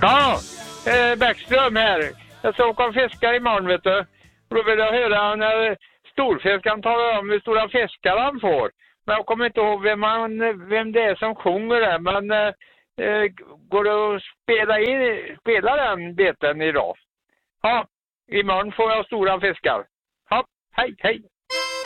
Ja, Bäckström här. Jag ska åka och fiska imorgon, vet du. Och då vill jag höra när storfiskaren talar om hur stora fiskar han får. Men jag kommer inte ihåg vem det är som sjunger det. Men går det att spela den beten idag? Ja, imorgon får jag stora fiskar. Ja, hej, hej.